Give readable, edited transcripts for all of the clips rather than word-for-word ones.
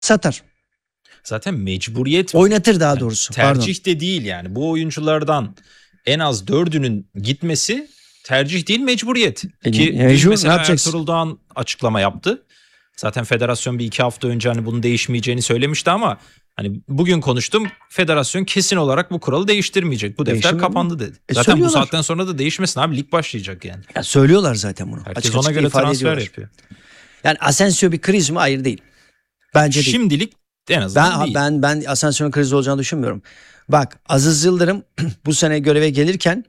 Satar. Zaten mecburiyet, Oynatır daha yani doğrusu. tercih de değil yani. Bu oyunculardan en az 4'ünün gitmesi tercih değil, mecburiyet. Ki dün Mecbur, ne mesela yapacaksın? Ertuğrul Doğan açıklama yaptı. Zaten federasyon bir 2 hafta önce hani bunun değişmeyeceğini söylemişti ama hani bugün konuştum, federasyon kesin olarak bu kuralı değiştirmeyecek. Bu defter Değiştirmedi mi? kapandı dedi. Zaten bu Söylüyorlar. saatten sonra da değişmesin abi, lig başlayacak yani. Ya söylüyorlar zaten bunu. Herkes Açık ona açık göre ifade transfer ediyorlar. yapıyor. Yani Asensio bir kriz mi? Hayır değil. Bence değil. Şimdilik en azından değil. Ben Asensio'nun kriz olacağını düşünmüyorum. Bak, Aziz Yıldırım bu sene göreve gelirken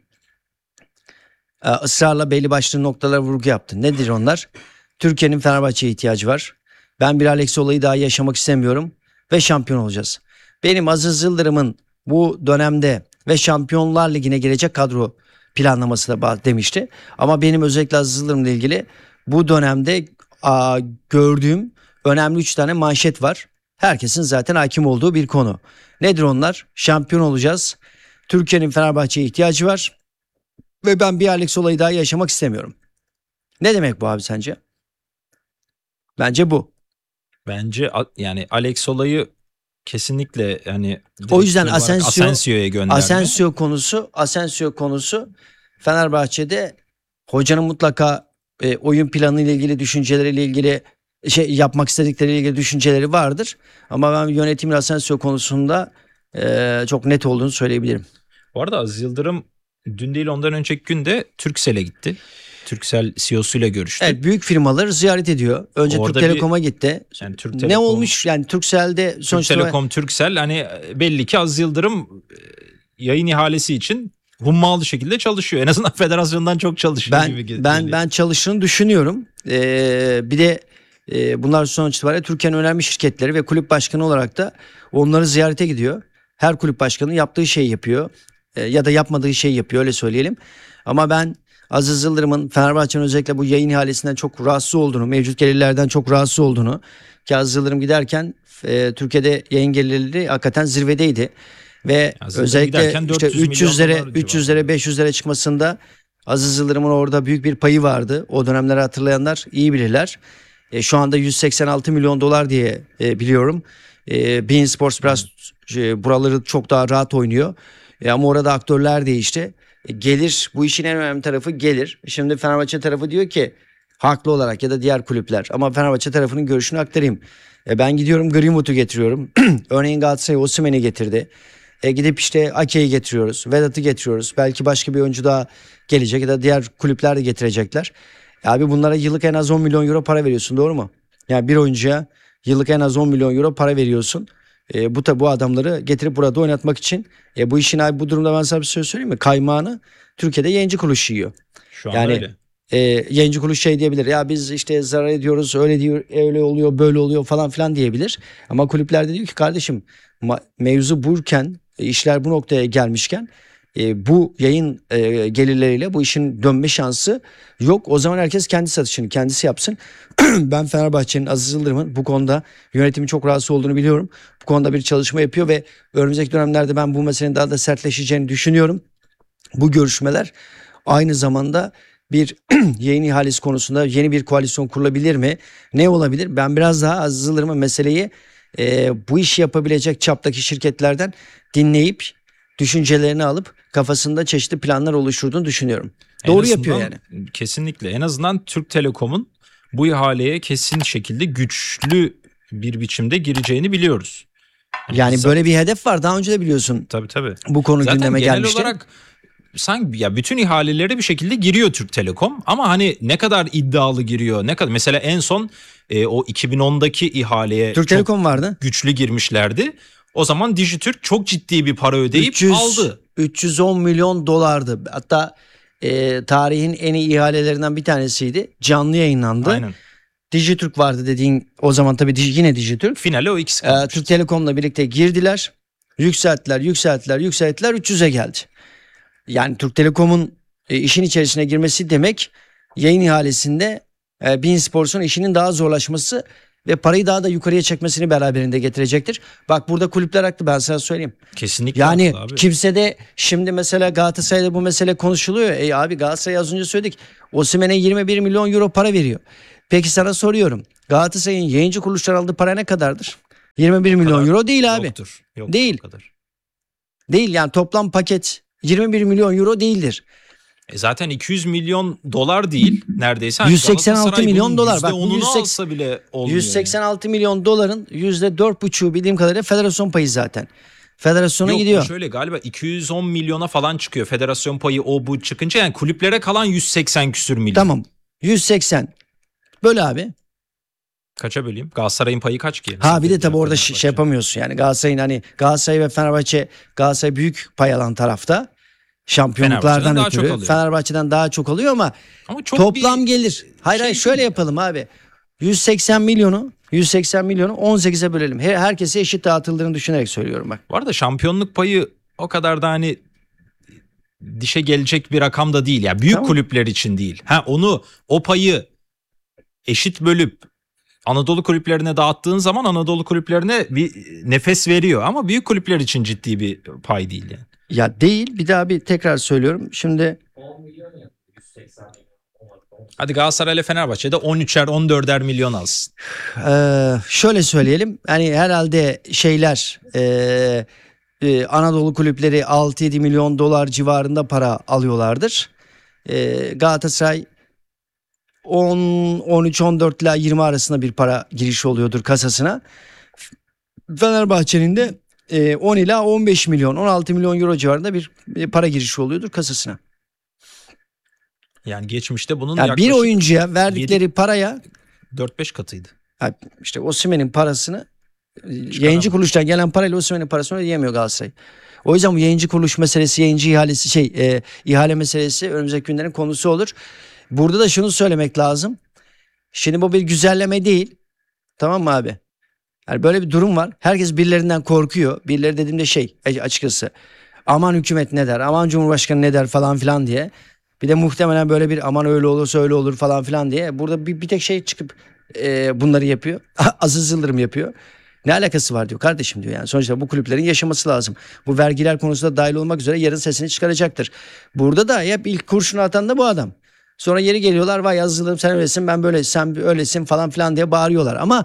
ısrarla belli başlı noktalara vurgu yaptı. Nedir onlar? Türkiye'nin Fenerbahçe'ye ihtiyacı var. Ben bir Alex olayı daha yaşamak istemiyorum ve şampiyon olacağız. Benim Aziz Yıldırım'ın bu dönemde ve Şampiyonlar Ligi'ne gelecek kadro planlaması da demişti. Ama benim özellikle Aziz Yıldırım'la ilgili bu dönemde gördüğüm önemli 3 tane manşet var. Herkesin zaten hakim olduğu bir konu. Nedir onlar? Şampiyon olacağız. Türkiye'nin Fenerbahçe'ye ihtiyacı var. Ve ben bir Alex olayı daha yaşamak istemiyorum. Ne demek bu abi sence? Bence bu. Bence yani Alex olayı kesinlikle yani O yüzden Asensio'ya gönderme. Asensio konusu Fenerbahçe'de hocanın mutlaka oyun planı ile ilgili düşünceleriyle ilgili yapmak istedikleriyle ilgili düşünceleri vardır. Ama ben yönetimin Asensio konusunda çok net olduğunu söyleyebilirim. Bu arada Aziz Yıldırım dün değil ondan önceki gün de Turkcell'e gitti. Turkcell CEO'suyla görüştü. Evet, büyük firmaları ziyaret ediyor. Önce Orada Türk Telekom'a gitti. Yani Türk Ne Telekom, olmuş? Yani Turkcell'de sonuçta Türk Telekom, Turkcell hani belli ki Aziz Yıldırım yayın ihalesi için hummalı şekilde çalışıyor. En azından federasyondan çok çalışıyor gibi geliyor. Ben çalıştığını düşünüyorum. Bir de bunlar sonuç itibariyle Türkiye'nin önemli şirketleri ve kulüp başkanı olarak da onları ziyarete gidiyor. Her kulüp başkanı yaptığı şeyi yapıyor. Ya da yapmadığı şeyi yapıyor, öyle söyleyelim. Ama ben Aziz Yıldırım'ın Fenerbahçe'nin özellikle bu yayın ihalesinden çok rahatsız olduğunu, mevcut gelirlerden çok rahatsız olduğunu, ki Aziz Yıldırım giderken Türkiye'de yayın gelirleri hakikaten zirvedeydi. Ve özellikle işte 300'lere 500'lere çıkmasında Aziz Yıldırım'ın orada büyük bir payı vardı. O dönemleri hatırlayanlar iyi bilirler. Şu anda 186 milyon dolar diye biliyorum. beIN Sports biraz buraları çok daha rahat oynuyor. Ama orada aktörler değişti. Gelir, bu işin en önemli tarafı gelir. Şimdi Fenerbahçe tarafı diyor ki haklı olarak, ya da diğer kulüpler, ama Fenerbahçe tarafının görüşünü aktarayım. Ben gidiyorum Greenwood'u getiriyorum. Örneğin Galatasaray Osimhen'i getirdi. Gidip işte Ake'yi getiriyoruz. Vedat'ı getiriyoruz. Belki başka bir oyuncu daha gelecek ya da diğer kulüpler de getirecekler. Abi bunlara yıllık en az 10 milyon euro para veriyorsun, doğru mu? Yani bir oyuncuya yıllık en az 10 milyon euro para veriyorsun. Bu adamları getirip burada oynatmak için. Bu işin abi, bu durumda ben sana bir şey söyleyeyim mi? Kaymağını Türkiye'de yayıncı kuruluş yiyor. Şu an yani, öyle. Yayıncı kuruluş şey diyebilir. Ya biz işte zarar ediyoruz, öyle diyor, öyle oluyor, böyle oluyor falan filan diyebilir. Ama kulüpler de diyor ki kardeşim, mevzu burken, işler bu noktaya gelmişken bu yayın gelirleriyle bu işin dönme şansı yok. O zaman herkes kendi satışını kendisi yapsın. Ben Fenerbahçe'nin, Aziz Yıldırım'ın bu konuda yönetimin çok rahatsız olduğunu biliyorum. Bu konuda bir çalışma yapıyor ve önümüzdeki dönemlerde ben bu meselenin daha da sertleşeceğini düşünüyorum. Bu görüşmeler aynı zamanda bir yayın ihalesi konusunda yeni bir koalisyon kurulabilir mi? Ne olabilir? Ben biraz daha Aziz Yıldırım'ın meseleyi bu işi yapabilecek çaptaki şirketlerden dinleyip düşüncelerini alıp kafasında çeşitli planlar oluşturduğunu düşünüyorum. Doğru yapıyor yani. Kesinlikle. En azından Türk Telekom'un bu ihaleye kesin şekilde güçlü bir biçimde gireceğini biliyoruz. Yani böyle bir hedef var. Daha önce de biliyorsun. Tabii. Bu konu zaten gündeme gelmişti. Genel olarak sanki ya bütün ihalelere bir şekilde giriyor Türk Telekom, ama hani ne kadar iddialı giriyor, ne kadar, mesela en son o 2010'daki ihaleye Türk Telekom vardı. Güçlü girmişlerdi. O zaman Dijitürk çok ciddi bir para ödeyip aldı. 310 milyon dolardı. Hatta tarihin en iyi ihalelerinden bir tanesiydi. Canlı yayınlandı. Aynen. Dijitürk vardı dediğin, o zaman tabii yine Dijitürk. Finale o ikisi kalmıştı. Türk Telekom'la birlikte girdiler. Yükselttiler 300'e geldi. Yani Türk Telekom'un işin içerisine girmesi demek, yayın ihalesinde beIN Sports'un işinin daha zorlaşması ve parayı daha da yukarıya çekmesini beraberinde getirecektir. Bak, burada kulüpler haklı, ben sana söyleyeyim. Kesinlikle. Yani kimse de şimdi mesela Galatasaray'da bu mesele konuşuluyor. Abi Galatasaray az önce söyledik. Osimhen'e 21 milyon euro para veriyor. Peki sana soruyorum. Galatasaray'ın yayıncı kuruluşlar aldığı para ne kadardır? 21 O milyon kadar euro değil abi. Yoktur Değil. o kadar. Değil yani toplam paket 21 milyon euro değildir. Zaten 200 milyon dolar değil neredeyse. 186 Galatasaray milyon bunun dolar. Bak bu %10'unu 180 alsa bile olmuyor. 186 milyon doların %4,5'u bildiğim kadarıyla federasyon payı zaten. Federasyona Yok, gidiyor. o şöyle galiba 210 milyona falan çıkıyor federasyon payı o bu çıkınca, yani kulüplere kalan 180 küsür milyon. Tamam. 180. Böyle abi. Kaça böleyim? Galatasaray'ın payı kaç ki? Ha bir de tabii orada Fenerbahçe. şey yapamıyorsun yani Galatasaray'ın hani Galatasaray ve Fenerbahçe, Galatasaray büyük pay alan tarafta. Şampiyonluklardan Fenerbahçe'den daha çok ötürü alıyor. Fenerbahçe'den daha çok alıyor ama Ama çok toplam bir gelir. Hayır şey hayır şöyle değil. yapalım abi. 180 milyonu 18'e bölelim. Herkese eşit dağıtıldığını düşünerek söylüyorum bak. Bu arada şampiyonluk payı o kadar da hani dişe gelecek bir rakam da değil. Yani büyük Tamam. kulüpler için değil. O payı eşit bölüp Anadolu kulüplerine dağıttığın zaman Anadolu kulüplerine bir nefes veriyor. Ama büyük kulüpler için ciddi bir pay değil yani. Ya değil bir daha bir tekrar söylüyorum. Şimdi Hadi Galatasaray ile Fenerbahçe'de 13'er 14'er milyon alsın. şöyle söyleyelim. Hani herhalde Anadolu kulüpleri 6-7 milyon dolar civarında para alıyorlardır. Galatasaray 10, 13, 14 ile 20 arasında bir para girişi oluyordur kasasına. Fenerbahçe'nin de 10 ila 15 milyon, 16 milyon euro civarında bir para girişi oluyordur kasasına. Yani geçmişte bunun Yani bir yaklaşık oyuncuya verdikleri paraya 4-5 katıydı. işte Osimhen'in parasını yayıncı kuruluştan gelen parayla Osimhen'in parasını ödeyemiyor Galatasaray. O yüzden bu yayıncı kuruluş meselesi, yayıncı ihalesi ihale meselesi önümüzdeki günlerin konusu olur. Burada da şunu söylemek lazım. Şimdi bu bir güzelleme değil. Tamam mı abi? Yani böyle bir durum var. Herkes birilerinden korkuyor. Birileri dediğimde açıkçası aman hükümet ne der, aman cumhurbaşkanı ne der falan filan diye. Bir de muhtemelen böyle bir aman öyle olursa öyle olur falan filan diye. Burada bir tek şey çıkıp bunları yapıyor. Aziz Yıldırım yapıyor. Ne alakası var diyor kardeşim diyor yani. Sonuçta bu kulüplerin yaşaması lazım. Bu vergiler konusunda dahil olmak üzere yarın sesini çıkaracaktır. Burada da hep ilk kurşunu atan da bu adam. Sonra yeri geliyorlar vay Aziz Yıldırım sen öylesin ben böyle sen öylesin falan filan diye bağırıyorlar. Ama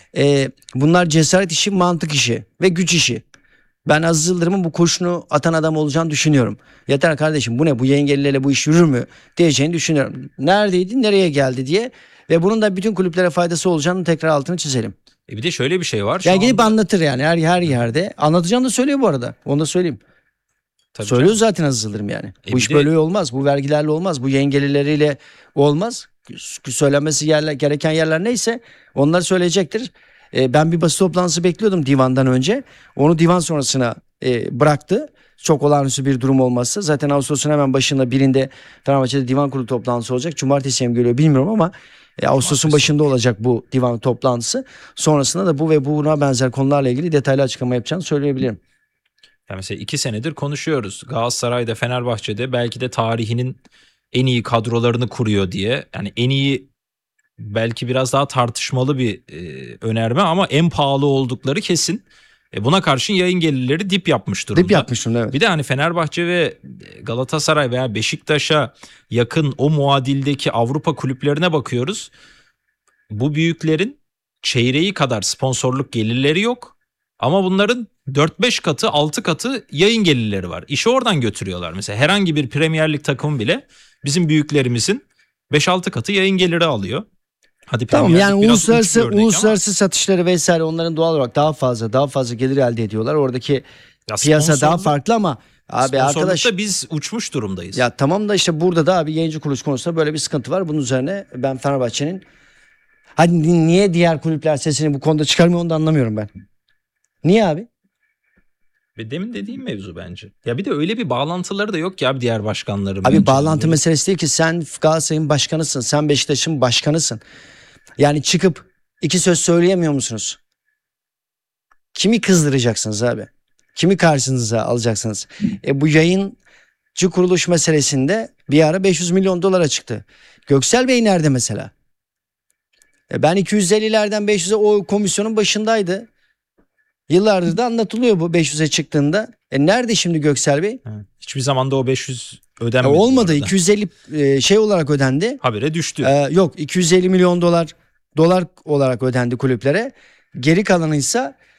bunlar cesaret işi, mantık işi ve güç işi. Ben Aziz Yıldırım'ın bu kurşunu atan adam olacağını düşünüyorum. Yeter kardeşim bu ne bu yengelilerle bu iş yürür mü diyeceğini düşünüyorum. Neredeydi nereye geldi diye ve bunun da bütün kulüplere faydası olacağını tekrar altını çizelim. Bir de şöyle bir şey var. Ya gidip anlatır yani her yerde. Anlatacağını da söylüyor bu arada. Onu da söyleyeyim. Tabii Söylüyor canım. zaten Aziz Yıldırım yani. Bu Bir iş de- böyle olmaz. Bu vergilerle olmaz. Bu yengelileriyle olmaz. Söylenmesi gereken yerler neyse onlar söyleyecektir. Ben bir basın toplantısı bekliyordum divandan önce. Onu divan sonrasına bıraktı. Çok olağanüstü bir durum olmazsa. Zaten Ağustos'un hemen başında birinde Fenerbahçe'de divan kurulu toplantısı olacak. Cumartesiye mi geliyor bilmiyorum ama Ağustos'un başında olacak bu divan toplantısı. Sonrasında da bu ve buna benzer konularla ilgili detaylı açıklama yapacağını söyleyebilirim. Yani mesela 2 senedir konuşuyoruz. Galatasaray'da, Fenerbahçe'de belki de tarihinin en iyi kadrolarını kuruyor diye. Yani en iyi belki biraz daha tartışmalı bir önerme ama en pahalı oldukları kesin. Buna karşın yayın gelirleri dip yapmış durumda. Dip yapmıştım evet. Bir de hani Fenerbahçe ve Galatasaray veya Beşiktaş'a yakın o muadildeki Avrupa kulüplerine bakıyoruz. Bu büyüklerin çeyreği kadar sponsorluk gelirleri yok. Ama bunların 4-5 katı 6 katı yayın gelirleri var. İşi oradan götürüyorlar. Mesela herhangi bir Premier Lig takımı bile bizim büyüklerimizin 5-6 katı yayın geliri alıyor. Hadi Tamam Premier Lig yani biraz uç bir örnek ama uluslararası satışları vesaire onların doğal olarak daha fazla gelir elde ediyorlar. Oradaki ya piyasa daha sponsorluk- farklı ama abi arkadaş sponsorlukta biz uçmuş durumdayız. ya tamam da işte burada da abi yayıncı kuruluş konusunda böyle bir sıkıntı var. Bunun üzerine ben Fenerbahçe'nin hadi niye diğer kulüpler sesini bu konuda çıkarmıyor onu da anlamıyorum ben. Niye abi? Ve demin dediğim mevzu bence. Ya bir de öyle bir bağlantıları da yok ya diğer başkanların. Abi bence. bağlantı Böyle- meselesi değil ki sen Galatasaray'ın başkanısın. Sen Beşiktaş'ın başkanısın. Yani çıkıp iki söz söyleyemiyor musunuz? Kimi kızdıracaksınız abi? Kimi karşınıza alacaksınız? Bu yayıncı kuruluş meselesinde bir ara 500 milyon dolara çıktı. Göksel Bey nerede mesela? Ben 250'lerden 500'e o komisyonun başındaydı. Yıllardır da anlatılıyor bu 500'e çıktığında. Nerede şimdi Göksel Bey? Evet. Hiçbir zaman da o 500 ödenmedi. bu Olmadı. arada. 250 şey olarak ödendi. Habire düştü. Yok 250 milyon dolar olarak ödendi kulüplere. Geri kalanıysa